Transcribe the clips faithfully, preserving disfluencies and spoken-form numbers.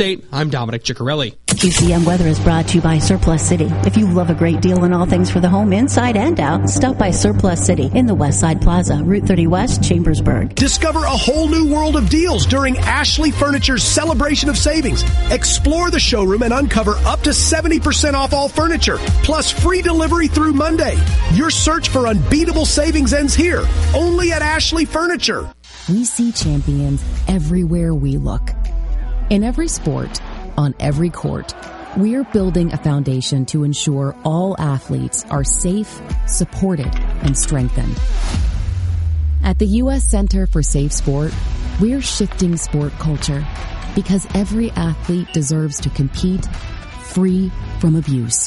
State, I'm Dominic Ciccarelli. Q C M Weather is brought to you by Surplus City. If you love a great deal on all things for the home, inside and out, stop by Surplus City in the Westside Plaza, Route thirty West, Chambersburg. Discover a whole new world of deals during Ashley Furniture's Celebration of Savings. Explore the showroom and uncover up to seventy percent off all furniture, plus free delivery through Monday. Your search for unbeatable savings ends here, only at Ashley Furniture. We see champions everywhere we look. In every sport, on every court, we're building a foundation to ensure all athletes are safe, supported, and strengthened. At the U S Center for Safe Sport, we're shifting sport culture because every athlete deserves to compete free from abuse.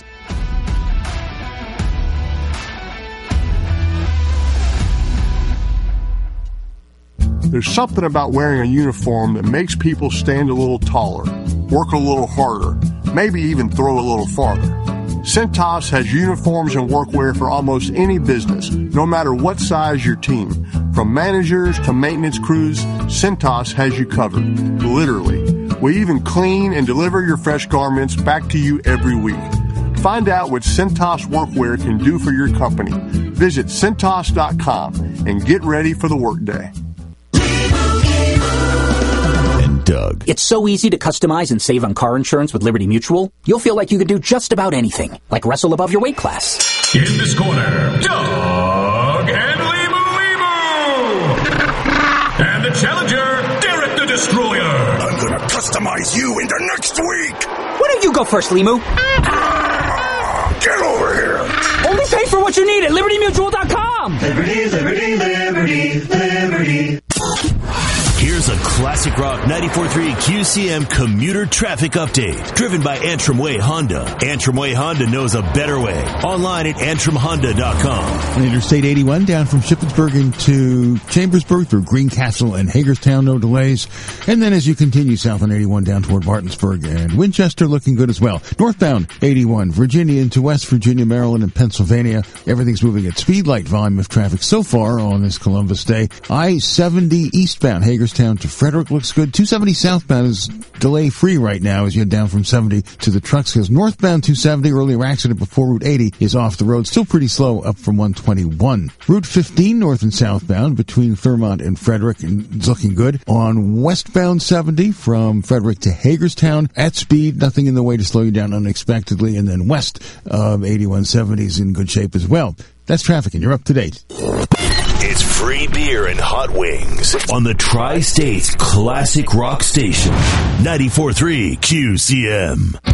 There's something about wearing a uniform that makes people stand a little taller, work a little harder, maybe even throw a little farther. Cintas has uniforms and workwear for almost any business, no matter what size your team. From managers to maintenance crews, Cintas has you covered, literally. We even clean and deliver your fresh garments back to you every week. Find out what Cintas Workwear can do for your company. Visit Cintas dot com and get ready for the workday. Doug. It's so easy to customize and save on car insurance with Liberty Mutual. You'll feel like you can do just about anything, like wrestle above your weight class. In this corner, Doug and Limu Limu! And the challenger, Derek the Destroyer. I'm gonna customize you into next week! Why don't you go first, Limu? Ah, get over here! Only pay for what you need at Liberty Mutual dot com! Liberty, Liberty, Liberty, Liberty. Here's a classic rock ninety-four point three Q C M commuter traffic update, driven by Antrim Way Honda. Antrim Way Honda knows a better way. Online at Antrim Honda dot com. Interstate eighty-one down from Shippensburg into Chambersburg through Greencastle and Hagerstown, no delays. And then as you continue south on eighty-one down toward Martinsburg and Winchester, looking good as well. Northbound eighty-one, Virginia into West Virginia, Maryland, and Pennsylvania. Everything's moving at speed, light volume of traffic so far on this Columbus day. I seventy eastbound, Hagerstown to Frederick looks good. two seventy southbound is delay free right now as you head down from seventy to the trucks because northbound two seventy, earlier accident before Route eighty, is off the road. Still pretty slow up from one twenty-one. Route fifteen north and southbound between Thurmont and Frederick is looking good. On westbound seventy from Frederick to Hagerstown at speed, nothing in the way to slow you down unexpectedly. And then west of eighty-one seventy is in good shape as well. That's traffic and you're up to date. It's free beer and hot wings on the Tri-State's classic rock station, ninety-four point three Q C M.